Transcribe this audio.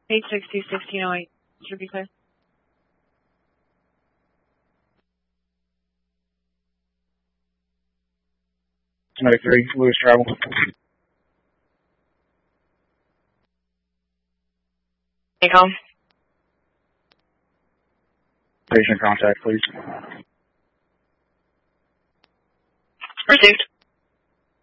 860, 1608. Should be clear. Medic 3, Lewis Travel. ACOM. Patient contact, please. Received.